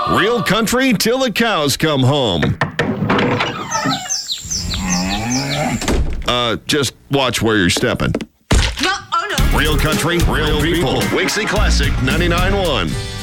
Real country till the cows come home. Just watch where you're stepping. No, oh no. Real country, real people. Wixie Classic 99.1.